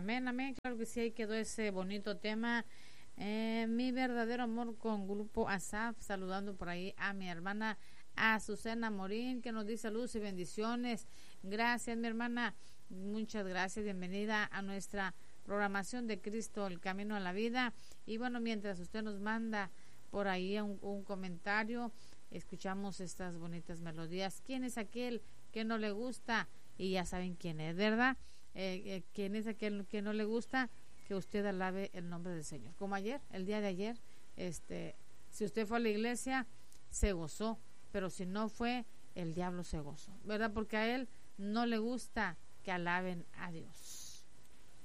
Amén, amén. Claro que sí, ahí quedó ese bonito tema. Mi verdadero amor con Grupo ASAF, saludando por ahí a mi hermana Azucena Morín, que nos dice saludos y bendiciones. Gracias, mi hermana. Muchas gracias. Bienvenida a nuestra programación de Cristo, el Camino a la Vida. Y bueno, mientras usted nos manda por ahí un comentario, escuchamos estas bonitas melodías. ¿Quién es aquel que no le gusta? Y ya saben quién es, ¿verdad? ¿Quién es aquel que no le gusta? Que usted alabe el nombre del Señor. Como ayer, el día de ayer, si usted fue a la iglesia, se gozó, pero si no fue, el diablo se gozó, ¿verdad? Porque a él no le gusta que alaben a Dios.